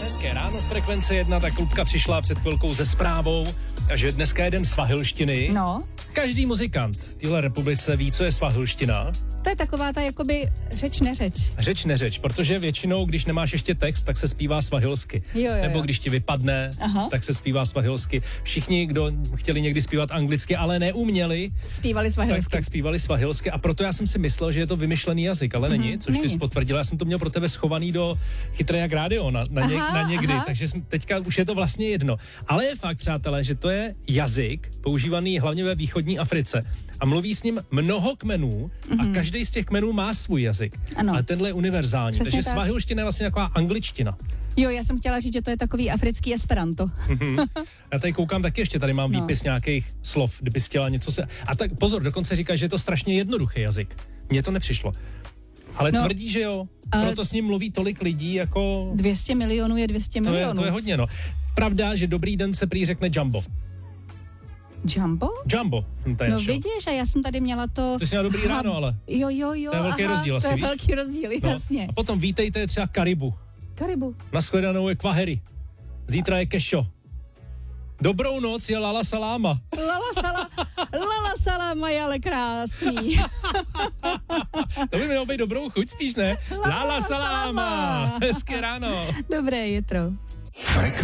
Hezké ráno z Frekvence 1, ta klubka přišla před chvilkou se zprávou, že dneska je den svahilštiny. No. Každý muzikant v téhle republice ví, co je svahilština. To je taková ta jakoby řeč neřeč. Řeč neřeč, protože většinou, když nemáš ještě text, tak se zpívá svahilsky. Jo. Nebo když ti vypadne, tak se zpívá svahilsky. Všichni, kdo chtěli někdy zpívat anglicky, ale neuměli, zpívali svahilsky. Tak zpívali svahilsky a proto já jsem si myslel, že je to vymyšlený jazyk, ale není, což ty jsi potvrdila. Já jsem to měl pro tebe schovaný do Chytré jak rádio na někdy, takže teďka už je to vlastně jedno. Ale je fakt, přátelé, že to je jazyk používaný hlavně ve východní Africe a mluví s ním mnoho kmenů a každý z těch kmenů má svůj jazyk. Ano. Ale tenhle je univerzální. Přesně takže tak. svahilština je vlastně taková angličtina. Jo, já jsem chtěla říct, že to je takový africký esperanto. Já tady koukám taky ještě, tady mám výpis nějakých slov, kdyby chtěla něco se... A tak pozor, dokonce říká, že je to strašně jednoduchý jazyk. Mně to nepřišlo. Ale tvrdí, že jo. Proto s ním mluví tolik lidí jako... 200 milionů je 200 milionů. To je hodně, no. Pravda, že dobrý den se prý řekne jumbo. Jumbo? Jumbo. No vidíš, a já jsem tady měla to... Ty jsi měla dobrý ráno, ale... Jo. To je velký rozdíl asi, to je víš? velký rozdíl, jasně. A potom vítejte je třeba Karibu. Karibu. Nashledanou je Kvaheri. Zítra je Kešo. Dobrou noc je Lala Saláma. Lala Saláma je ale krásný. To by mělo být dobrou chuť spíš, ne? Lala Saláma. Hezké ráno. Dobré jitro.